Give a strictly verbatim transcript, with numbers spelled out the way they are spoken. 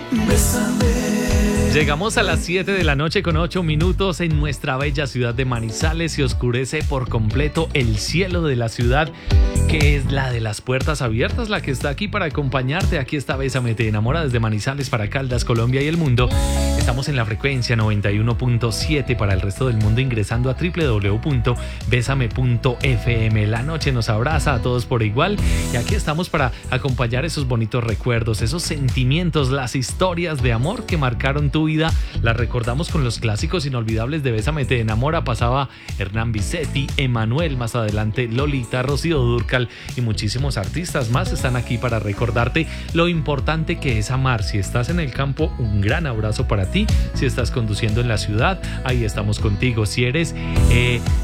Llegamos a las siete de la noche con ocho minutos en nuestra bella ciudad de Manizales. Se oscurece por completo el cielo de la ciudad, que es la de las puertas abiertas, la que está aquí para acompañarte. Aquí está Bésame Te Enamora desde Manizales para Caldas, Colombia y el mundo. Estamos en la frecuencia noventa y uno punto siete para el resto del mundo, ingresando a doble u doble u doble u punto bésame punto efe eme. La noche nos abraza a todos por igual y aquí estamos para acompañar esos bonitos recuerdos, esos sentimientos, las historias de amor que marcaron tu vida. Las recordamos con los clásicos inolvidables de Bésame Te Enamora. Pasaba Hernán Vicetti, Emanuel, más adelante Lolita, Rocío Dúrcal y muchísimos artistas más están aquí para recordarte lo importante que es amar. Si estás en el campo, un gran abrazo para ti. Si estás conduciendo en la ciudad, ahí estamos contigo. Si eres eh,